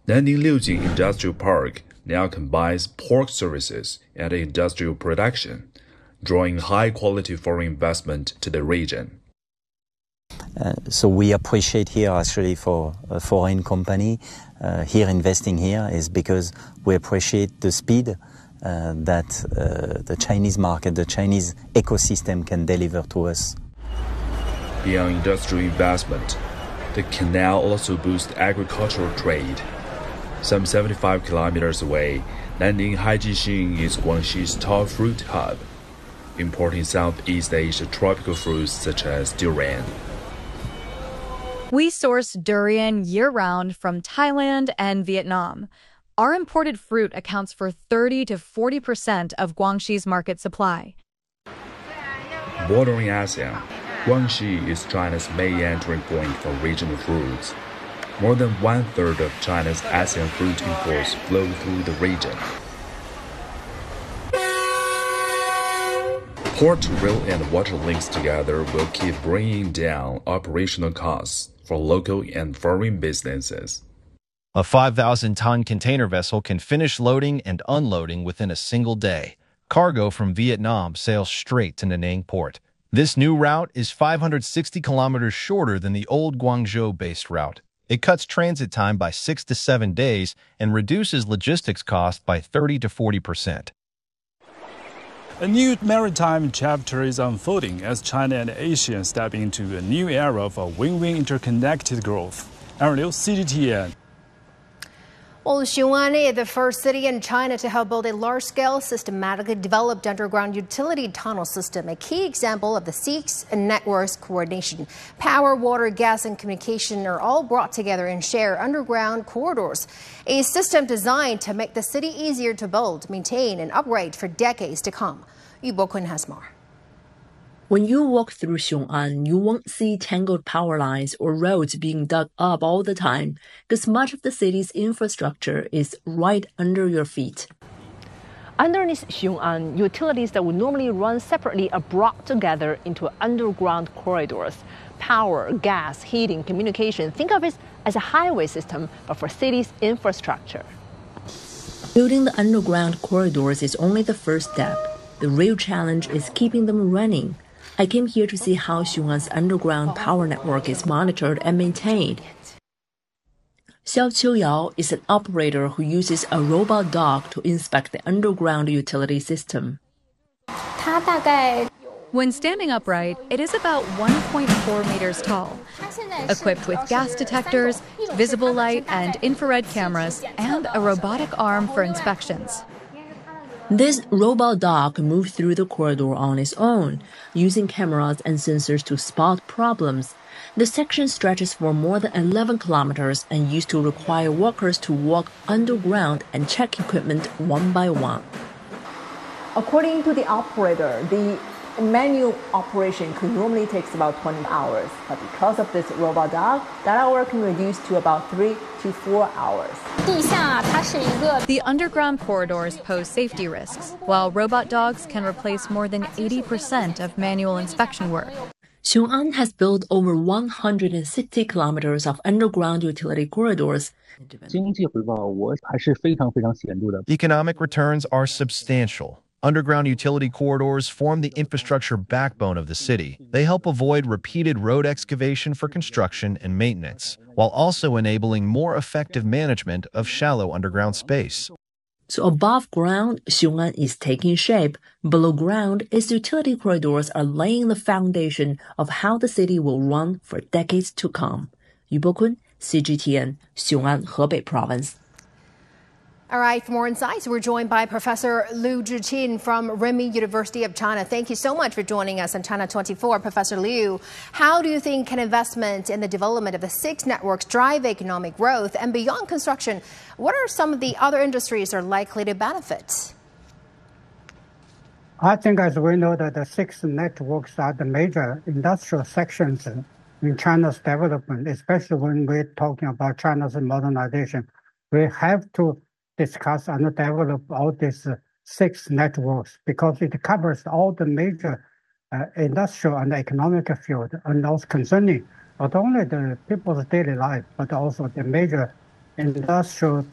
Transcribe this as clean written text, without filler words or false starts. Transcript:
Nanning Liujing Industrial Park now combines pork services and industrial production, drawing high-quality foreign investment to the region. So we appreciate here actually for a foreign company here investing here is because we appreciate the speed that the Chinese market, the Chinese ecosystem can deliver to us. Beyond industrial investment, the canal also boosts agricultural trade. Some 75 kilometers away, Nanning Haijixing is Guangxi's top fruit hub, importing Southeast Asia tropical fruits such as durian. We source durian year-round from Thailand and Vietnam. Our imported fruit accounts for 30 to 40% of Guangxi's market supply. Bordering ASEAN, Guangxi is China's main entry point for regional fruits. More than one-third of China's ASEAN fruit imports flow through the region. Port, rail, and water links together will keep bringing down operational costs for local and foreign businesses. A 5,000-ton container vessel can finish loading and unloading within a single day. Cargo from Vietnam sails straight to Nanning Port. This new route is 560 kilometers shorter than the old Guangzhou-based route. It cuts transit time by 6 to 7 days and reduces logistics costs by 30 to 40%. A new maritime chapter is unfolding as China and Asia step into a new era of win-win interconnected growth. Aaron Liu, CGTN. Well, Xiong'an is the first city in China to help build a large-scale, systematically developed underground utility tunnel system, a key example of the six networks coordination. Power, water, gas, and communication are all brought together in shared underground corridors. A system designed to make the city easier to build, maintain, and upgrade for decades to come. Yu Bokun has more. When you walk through Xiong'an, you won't see tangled power lines or roads being dug up all the time, because much of the city's infrastructure is right under your feet. Underneath Xiong'an, utilities that would normally run separately are brought together into underground corridors. Power, gas, heating, communication. Think of it as a highway system, but for cities' infrastructure. Building the underground corridors is only the first step. The real challenge is keeping them running. I came here to see how Xiong'an's underground power network is monitored and maintained. Xiao Qiuyao is an operator who uses a robot dog to inspect the underground utility system. When standing upright, it is about 1.4 meters tall, equipped with gas detectors, visible light and infrared cameras, and a robotic arm for inspections. This robot dog moves through the corridor on its own, using cameras and sensors to spot problems. The section stretches for more than 11 kilometers and used to require workers to walk underground and check equipment one by one. According to the operator, the manual operation could normally take about 20 hours, but because of this robot dog, that hour can reduce to about 3 to 4 hours. The underground corridors pose safety risks, while robot dogs can replace more than 80% of manual inspection work. Xiong'an has built over 160 kilometers of underground utility corridors. Economic returns are substantial. Underground utility corridors form the infrastructure backbone of the city. They help avoid repeated road excavation for construction and maintenance, while also enabling more effective management of shallow underground space. So above ground, Xiong'an is taking shape. Below ground, its utility corridors are laying the foundation of how the city will run for decades to come. Yu Bokun, CGTN, Xiong'an, Hebei Province. All right, for more insights, we're joined by Professor Liu Zhiqin from Renmin University of China. Thank you so much for joining us on China 24. Professor Liu, how do you think can investment in the development of the six networks drive economic growth? And beyond construction, what are some of the other industries that are likely to benefit? I think, as we know, that the six networks are the major industrial sections in China's development, especially when we're talking about China's modernization. We have to discuss and develop all these six networks because it covers all the major industrial and economic field and also concerning not only the people's daily life, but also the major industrial